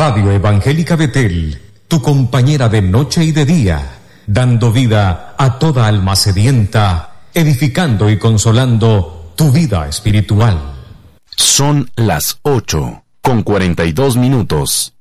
Radio Evangélica Betel, tu compañera de noche y de día, dando vida a toda alma sedienta, edificando y consolando tu vida espiritual. Son las 8:42.